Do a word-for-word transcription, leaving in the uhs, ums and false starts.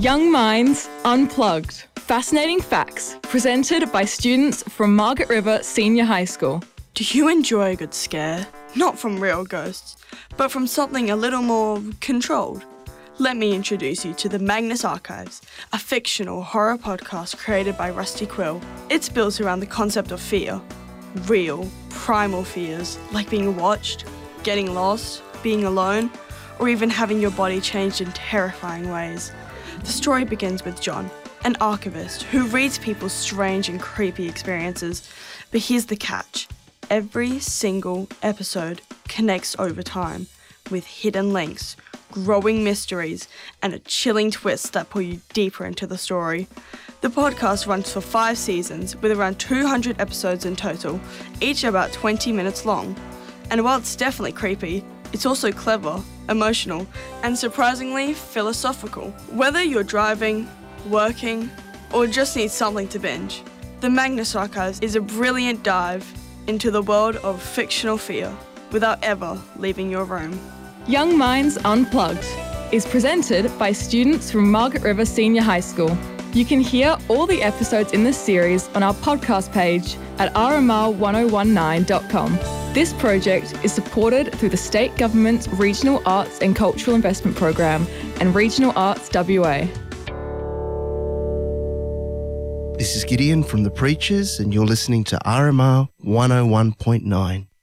Young Minds Unplugged. Fascinating facts presented by students from Margaret River Senior High School. Do you enjoy a good scare? Not from real ghosts, but from something a little more controlled. Let me introduce you to the Magnus Archives, a fictional horror podcast created by Rusty Quill. It's built around the concept of fear. Real, primal fears, like being watched, getting lost, being alone, or even having your body changed in terrifying ways. The story begins with John, an archivist who reads people's strange and creepy experiences. But here's the catch. Every single episode connects over time with hidden links, growing mysteries, and a chilling twist that pull you deeper into the story. The podcast runs for five seasons with around two hundred episodes in total, each about twenty minutes long. And while it's definitely creepy, it's also clever, emotional, and surprisingly philosophical. Whether you're driving, working, or just need something to binge, the Magnus Archives is a brilliant dive into the world of fictional fear without ever leaving your room. Young Minds Unplugged is presented by students from Margaret River Senior High School. You can hear all the episodes in this series on our podcast page at r m r one oh one nine dot com. This project is supported through the State Government's Regional Arts and Cultural Investment Program and Regional Arts W A. This is Gideon from The Preachers, and you're listening to R M R one oh one point nine.